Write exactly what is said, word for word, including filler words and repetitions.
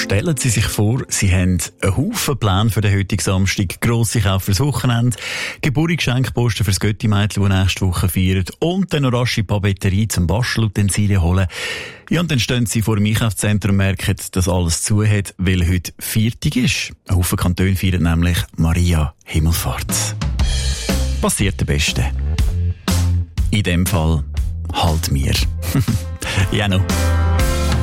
Stellen Sie sich vor, Sie haben einen Haufen Pläne für den heutigen Samstag, grosse Kauf fürs Wochenende, Geburtstagsgeschenkposten fürs Götti-Mädchen, das nächste Woche feiert, und dann noch rasche Papeterie zum Bastelutensilien holen. Ja, und dann stehen Sie vor dem Einkaufszentrum und merken, dass alles zu hat, weil heute Viertag ist. Ein Haufen Kantone feiern nämlich Maria Himmelfahrt. Passiert der Beste. In dem Fall halt mir. Ja, no.